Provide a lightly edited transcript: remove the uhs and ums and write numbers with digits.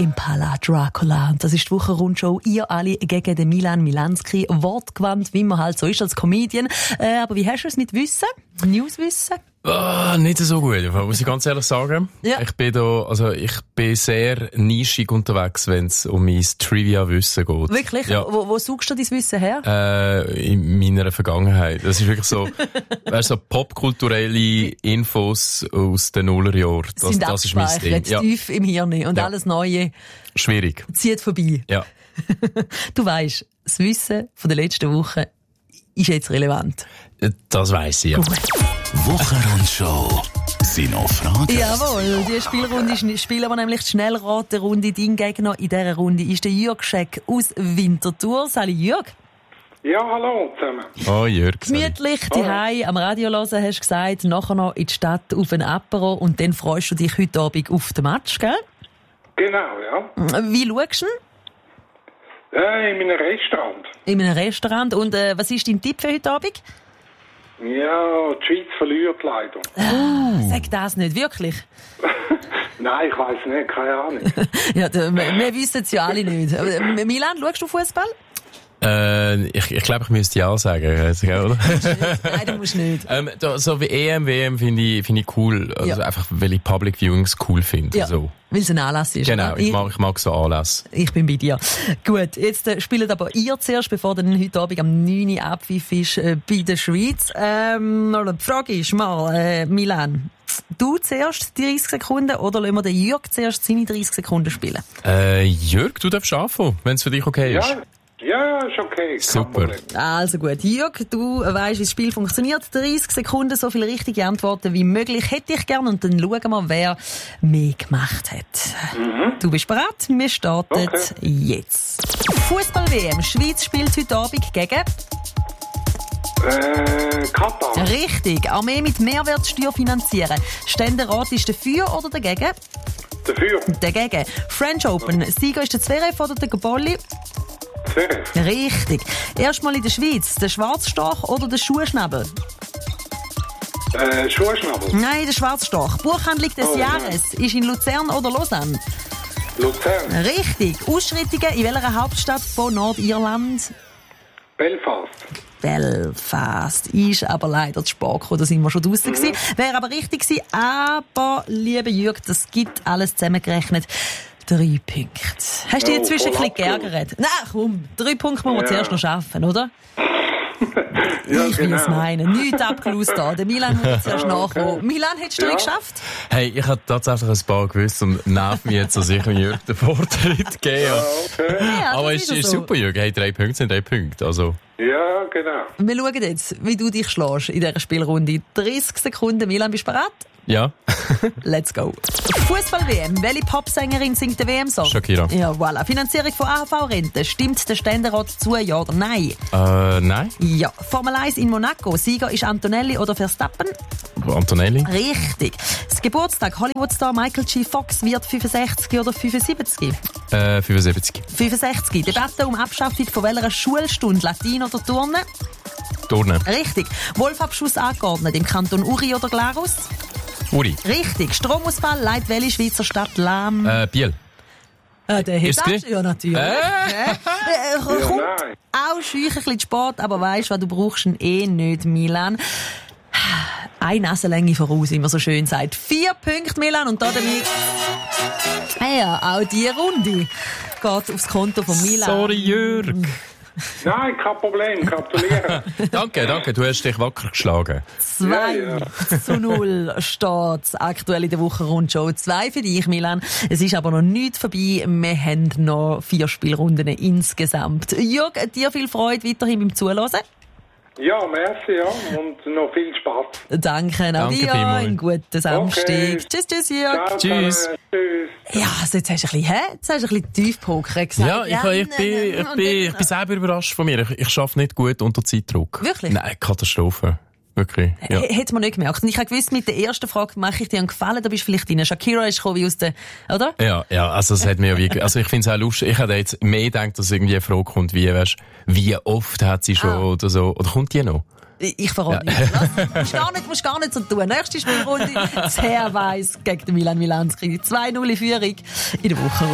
Impala Dracula. Das ist die Wochenrundshow. Ihr alle gegen den Milan Milanski. Wortgewandt, wie man halt so ist als Comedian. Aber wie hast du es mit Wissen? Newswissen? Nicht so gut, muss ich ganz ehrlich sagen. Ja. Ich bin sehr nischig unterwegs, wenn es um mein Trivia-Wissen geht. Wirklich? Ja. Wo suchst du dein Wissen her? In meiner Vergangenheit. Das ist wirklich so, so popkulturelle Infos aus den Nullerjahren. Das ist mein Ding. Ja. Tief im Hirn und alles Neue. Schwierig. Zieht vorbei. Ja. Du weisst, das Wissen von der letzten Woche ist jetzt relevant. Das weiss ich, ja. Wochenrundshow. Sind noch Fragen? Jawohl, die Spielrunde spielen wir nämlich die Schnellraterunde. Dein Gegner in dieser Runde ist der Jürg Scheck aus Winterthur. Salut Jürg. Ja, hallo zusammen. Oh Jürg. Gemütlich daheim am Radio hören, hast du gesagt, nachher noch in die Stadt auf ein Apero und dann freust du dich heute Abend auf den Match, gell? Genau, ja. Wie schaust du ihn? In einem Restaurant. In einem Restaurant. Und was ist dein Tipp für heute Abend? Ja, die Schweiz verliert leider. Sag das nicht, wirklich? Nein, ich weiss nicht, keine Ahnung. Ja, wir wissen es ja alle nicht. Milan, schaust du Fußball? Ich glaube, ich müsste ja sagen, oder? Nein, du musst nicht. So wie EM, WM finde ich cool. Also Ja. einfach, weil ich Public Viewings cool finde. Ja, So. weil es ein Anlass ist. Genau, ich mag so Anlässe. Ich bin bei dir. Gut, jetzt spielt aber ihr zuerst, bevor dann heute Abend am 9 Uhr Abpfiff ist bei der Schweiz. Die Frage ist mal, Milan, du zuerst die 30 Sekunden oder lassen wir den Jürg zuerst seine 30 Sekunden spielen? Jürg, du darfst anfangen, wenn es für dich okay ist. Ja, ist okay. Super. Also gut, Jürg, du weißt, wie das Spiel funktioniert. 30 Sekunden, so viele richtige Antworten wie möglich hätte ich gern und dann schauen wir, wer mehr gemacht hat. Du bist bereit? Wir starten jetzt. Fußball-WM. Schweiz spielt heute Abend gegen... Katar. Richtig. Armee mit Mehrwertsteuer finanzieren. Ständerat ist dafür oder dagegen? Dafür. Dagegen. French Open. Sieger ist der Zverev oder der Gabolli? Zverev. Richtig. Erstmal in der Schweiz. Der Schwarzstorch oder der Schuhschnabel? Schuhschnabel. Nein, der Schwarzstorch. Buchhandlung des Jahres ist in Luzern oder Lausanne? Luzern. Richtig. Ausschreitungen in welcher Hauptstadt von Nordirland? Belfast. Belfast. Ist aber leider zu spät gekommen, da sind wir schon draussen gewesen. Wäre aber richtig gewesen. Aber, lieber Jürg, das gibt alles zusammengerechnet 3 Punkte. Hast du dich inzwischen ein bisschen geärgert? Nein, komm, 3 Punkte müssen wir zuerst noch schaffen, oder? Ja, Ich will es meinen. Nichts abgelöst da. Der Milan muss zuerst nachkommen. Milan, hättest du geschafft? Hey, ich habe tatsächlich ein paar gewusst und nervt mich jetzt, dass ich dem Jürg den Vortritt gebe. Ja, Aber das es ist so. super, Jürg. Hey, 3 Punkte sind 3 Punkte. Also. Ja, genau. Wir schauen jetzt, wie du dich schlägst in dieser Spielrunde. 30 Sekunden. Milan, bist du bereit? Ja. Let's go. Fußball-WM. Welche Popsängerin singt den WM-Song? Shakira. Ja, voilà. Finanzierung von AHV-Renten. Stimmt der Ständerat zu, ja oder nein? Nein. Ja. Formel 1 in Monaco. Sieger ist Antonelli oder Verstappen? Antonelli. Richtig. Das Geburtstag. Hollywood-Star Michael G. Fox wird 65 oder 75? 75. 65. Debatte um Abschaffung von welcher Schulstunde? Latein oder Turnen? Turnen. Richtig. Wolfabschuss angeordnet im Kanton Uri oder Glarus? Uri. Richtig. Stromausfall leitet welche Schweizer Stadt lahm? Biel. Der Ist hat es ja natürlich. Kommt nein. auch schüch ein bisschen zu spät, aber weisst du, du brauchst ihn nicht, Milan. Eine Nasenlänge voraus, wie man so schön sagt. 4 Punkte, Milan, und damit ja, auch die Runde geht aufs Konto von Milan. Sorry, Jürg. Nein, kein Problem. Gratuliere. Danke, du hast dich wacker geschlagen. 2-0 steht aktuell in der Wochenrundshow. 2 für dich, Milan. Es ist aber noch nichts vorbei. Wir haben noch 4 Spielrunden insgesamt. Jürg, dir viel Freude weiterhin beim Zuhören. Ja, merci, ja. Und noch viel Spaß. Danke auch Danke dir. vielmals. Einen guten Samstag. Okay. Tschüss, Jürg. Ciao, Tschüss. Tschüss. Ja, also jetzt hast du ein bisschen tiefpoker gesagt. Ja, ich bin selber überrascht von mir. Ich arbeite nicht gut unter Zeitdruck. Wirklich? Nein, Katastrophe. Wirklich. Ja. Hätte man nicht gemerkt. Und ich habe gewusst, mit der ersten Frage mache ich dir einen Gefallen, da bist du vielleicht rein. Shakira ist gekommen wie aus der, oder? Ja, also es hat mir wirklich, also ich finde es auch lustig. Ich hätte jetzt mehr gedacht, dass irgendwie eine Frage kommt, wie oft hat sie schon oder so, oder kommt die noch? Ich verrate nicht. Du musst gar nicht so tun. Nächste Spielrunde, sehr weiss gegen den Milan Milanski. 2-0 in Führung in der Woche.